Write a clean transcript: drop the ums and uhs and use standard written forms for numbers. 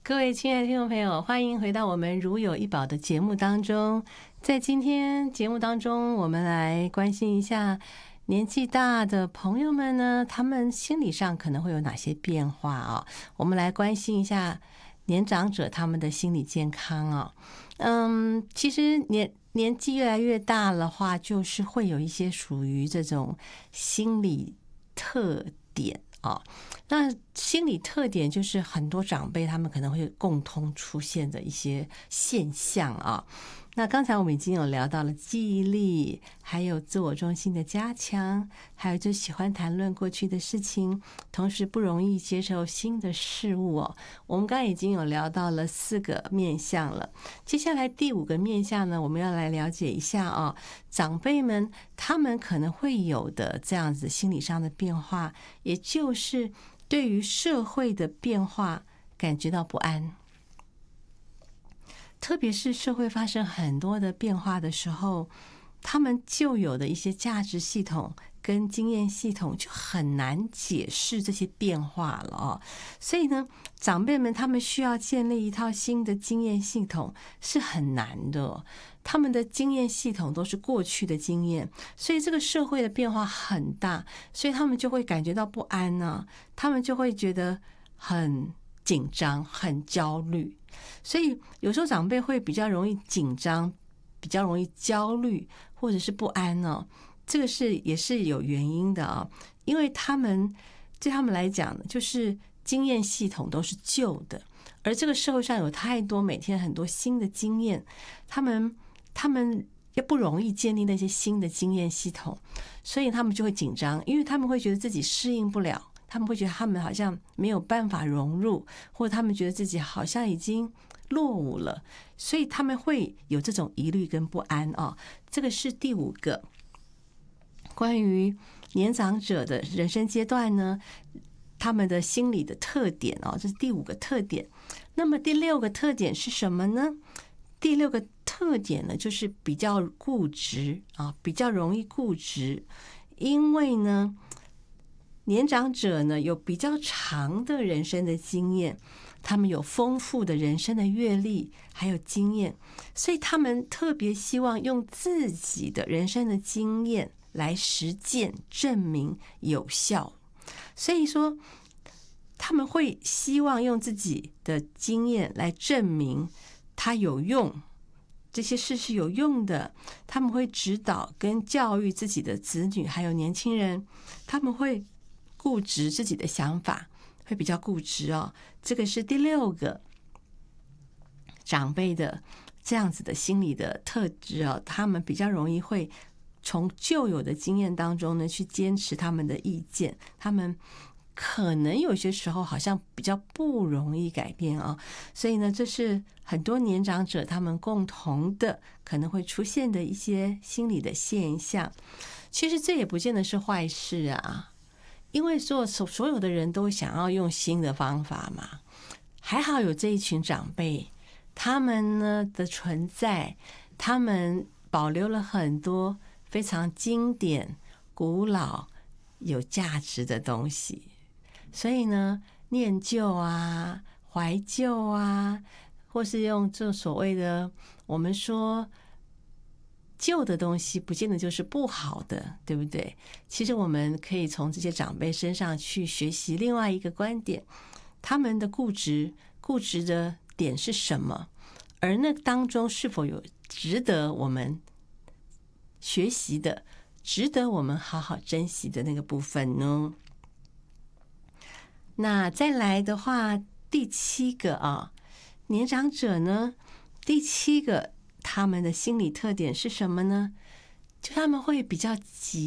各位亲爱的听众朋友，欢迎回到我们如有一宝的节目当中。在今天节目当中，我们来关心一下年纪大的朋友们呢，他们心理上可能会有哪些变化啊？我们来关心一下年长者他们的心理健康啊。其实年纪越来越大的话，就是会有一些属于这种心理特点啊。那心理特点就是很多长辈他们可能会共同出现的一些现象啊。那刚才我们已经有聊到了记忆力，还有自我中心的加强，还有就喜欢谈论过去的事情，同时不容易接受新的事物哦。我们刚才已经有聊到了4个面向了，接下来第5个面向呢，我们要来了解一下哦，长辈们他们可能会有的这样子心理上的变化，也就是对于社会的变化感觉到不安。特别是社会发生很多的变化的时候，他们旧有的一些价值系统跟经验系统就很难解释这些变化了哦。所以呢，长辈们他们需要建立一套新的经验系统是很难的哦。他们的经验系统都是过去的经验，所以这个社会的变化很大，所以他们就会感觉到不安呢，他们就会觉得很紧张、很焦虑。所以有时候长辈会比较容易紧张，比较容易焦虑，或者是不安呢。这个也是有原因的啊，因为对他们来讲，就是经验系统都是旧的，而这个社会上有太多每天很多新的经验，他们也不容易建立那些新的经验系统，所以他们就会紧张，因为他们会觉得自己适应不了。他们会觉得他们好像没有办法融入，或者他们觉得自己好像已经落伍了，所以他们会有这种疑虑跟不安啊。这个是第5个关于年长者的人生阶段呢，他们的心理的特点啊，这是第5个特点。那么第6个特点是什么呢？第6个特点呢，就是比较固执啊，比较容易固执，因为呢，年长者呢有比较长的人生的经验，他们有丰富的人生的阅历还有经验，所以他们特别希望用自己的人生的经验来实践证明有效，所以说他们会希望用自己的经验来证明它有用，这些事是有用的。他们会指导跟教育自己的子女还有年轻人，他们会固执自己的想法，会比较固执哦。这个是第6个长辈的这样子的心理的特质哦，他们比较容易会从旧有的经验当中呢去坚持他们的意见，他们可能有些时候好像比较不容易改变啊，所以呢，这是很多年长者他们共同的可能会出现的一些心理的现象。其实这也不见得是坏事啊，因为所有的人都想要用新的方法嘛。还好有这一群长辈，他们呢的存在，他们保留了很多非常经典、古老、有价值的东西。所以呢，念旧啊、怀旧啊，或是用这所谓的我们说旧的东西不见得就是不好的，对不对？其实我们可以从这些长辈身上去学习另外一个观点，他们的固执的点是什么，而那当中是否有值得我们学习的，值得我们好好珍惜的那个部分呢？那再来的话，第7个啊，年长者呢，第7个他们的心理特点是什么呢？就他们会比较急